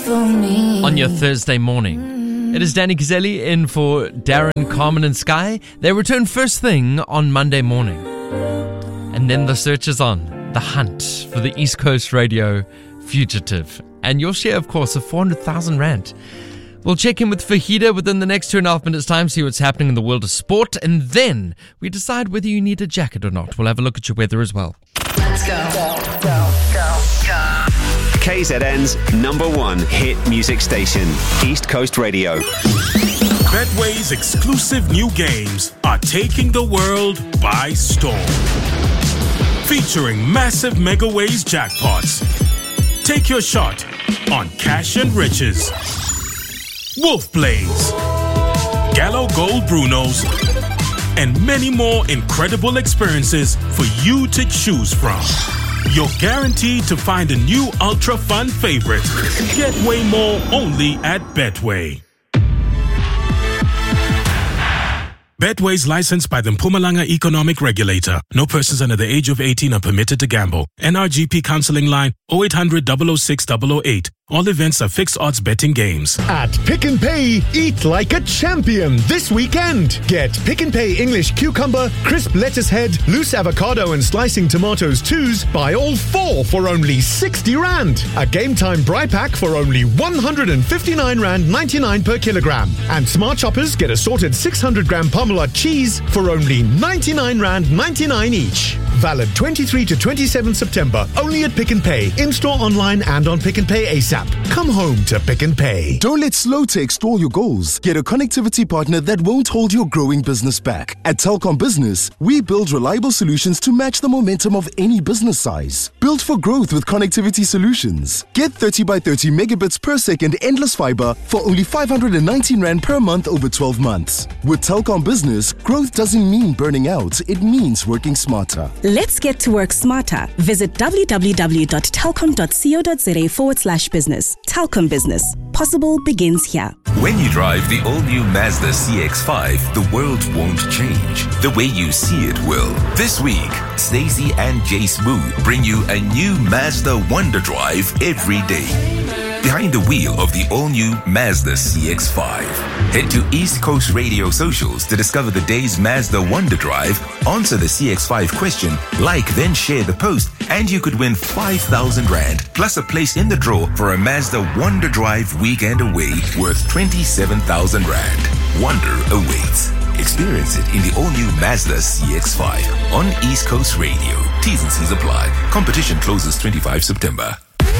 for me. On your Thursday morning, it is Danny Cazelli in for Darren, Carmen and Sky. They return first thing on Monday morning. And then the search is on. The hunt for the East Coast Radio fugitive. And your share, of course, of 400,000 Rand. We'll check in with Fahida within the next 2.5 minutes' time, see what's happening in the world of sport, and then we decide whether you need a jacket or not. We'll have a look at your weather as well. Let's go. KZN's #1 hit music station, East Coast Radio. Betway's exclusive new games are taking the world by storm. Featuring massive Megaways jackpots. Take your shot on Cash and Riches, Wolf Blaze, Gallo Gold Brunos, and many more incredible experiences for you to choose from. You're guaranteed to find a new ultra fun favorite. Get way more only at Betway. Betway is licensed by the Mpumalanga Economic Regulator. No persons under the age of 18 are permitted to gamble. NRGP counseling line 0800 006 008. All events are fixed odds betting games. At Pick n Pay, eat like a champion this weekend. Get Pick n Pay English cucumber, crisp lettuce head, loose avocado and slicing tomatoes 2s. Buy all 4 for only 60 Rand. A Game Time Bri Pack for only 159 Rand 99 per kilogram. And Smart Choppers get assorted 600 gram Parmalat cheese for only 99 Rand 99 each. Valid 23 to 27 September. Only at Pick n Pay. In-store, online and on Pick n Pay ASAP. Come home to Pick n Pay. Don't let Slowtech stall your goals. Get a connectivity partner that won't hold your growing business back. At Telkom Business, we build reliable solutions to match the momentum of any business size. Built for growth with connectivity solutions. Get 30 by 30 megabits per second endless fiber for only 519 Rand per month over 12 months. With Telkom Business, growth doesn't mean burning out. It means working smarter. Let's get to work smarter. Visit www.telkom.co.za/business. Telkom Business. Possible begins here. When you drive the all-new Mazda CX-5, the world won't change. The way you see it will. This week, Stacey and Jay Smooth bring you a new Mazda Wonder Drive every day. Behind the wheel of the all-new Mazda CX-5. Head to East Coast Radio socials to discover the day's Mazda Wonder Drive, answer the CX-5 question, like then share the post, and you could win 5,000 Rand, plus a place in the draw for a Mazda Wonder Drive weekend away worth 27,000 Rand. Wonder awaits. Experience it in the all-new Mazda CX-5 on East Coast Radio. T's and C's apply. Competition closes 25 September.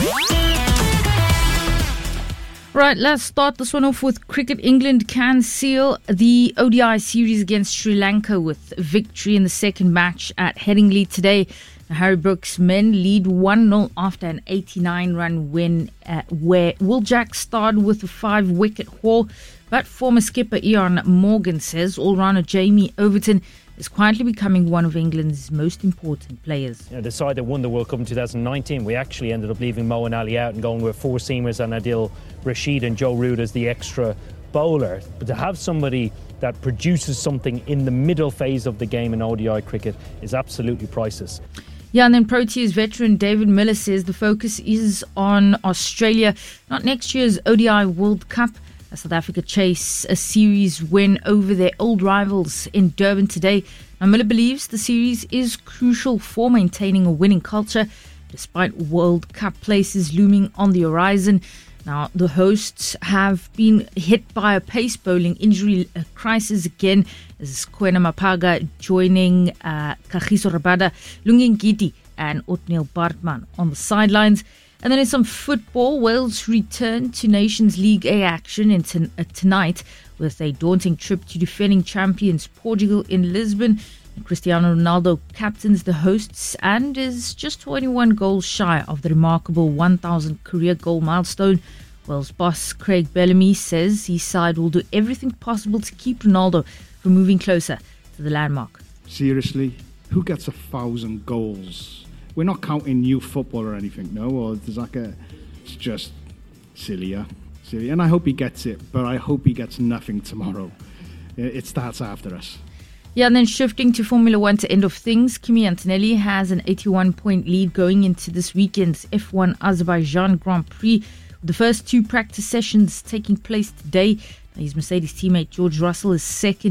Right, let's start this one off with cricket. England can seal the ODI series against Sri Lanka with victory in the second match at Headingley today. Harry Brooks' men lead 1-0 after an 89-run win where Will Jack started with a 5-wicket haul. But former skipper Ian Morgan says all-rounder Jamie Overton is quietly becoming one of England's most important players. The side that won the World Cup in 2019, we actually ended up leaving Moeen Ali out and going with 4 seamers and Adil Rashid and Joe Root as the extra bowler. But to have somebody that produces something in the middle phase of the game in ODI cricket is absolutely priceless. Yeah, and then Proteas veteran David Miller says the focus is on Australia, not next year's ODI World Cup. South Africa chase a series win over their old rivals in Durban today. Now, Miller believes the series is crucial for maintaining a winning culture, despite World Cup places looming on the horizon. Now, the hosts have been hit by a pace bowling injury crisis again, as Kwena Mapaga joining Kagiso Rabada, Lungi Ngidi and Othniel Bartman on the sidelines. And then in some football, Wales return to Nations League A action tonight with a daunting trip to defending champions Portugal in Lisbon. And Cristiano Ronaldo captains the hosts and is just 21 goals shy of the remarkable 1,000 career goal milestone. Wales boss Craig Bellamy says his side will do everything possible to keep Ronaldo from moving closer to the landmark. Seriously, who gets 1,000 goals? We're not counting new football or anything, no? Or there's it's just silly. And I hope he gets it, but I hope he gets nothing tomorrow. It starts after us. Yeah, and then shifting to Formula One to end of things, Kimi Antonelli has an 81-point lead going into this weekend's F1 Azerbaijan Grand Prix The first 2 practice sessions taking place today. His Mercedes teammate George Russell is second